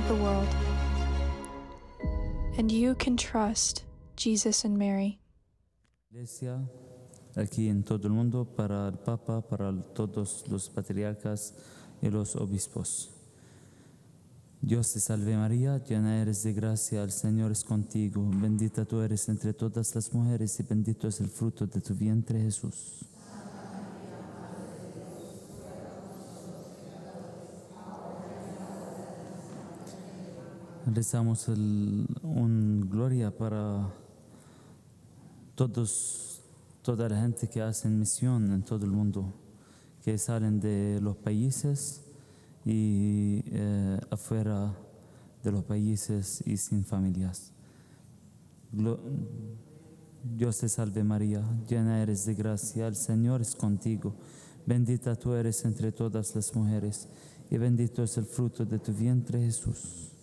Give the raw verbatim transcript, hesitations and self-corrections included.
of the world. And you can trust Jesus and Mary. Iglesia, aquí en todo el mundo, para el Papa, para todos los patriarcas y los obispos. Dios te salve María, llena eres de gracia, el Señor es contigo, bendita tú eres entre todas las mujeres y bendito es el fruto de tu vientre Jesús. Rezamos el, un gloria para todos, toda la gente que hace misión en todo el mundo, que salen de los países y eh, afuera de los países y sin familias. Glo- Dios te salve María, llena eres de gracia, el Señor es contigo, bendita tú eres entre todas las mujeres y bendito es el fruto de tu vientre Jesús.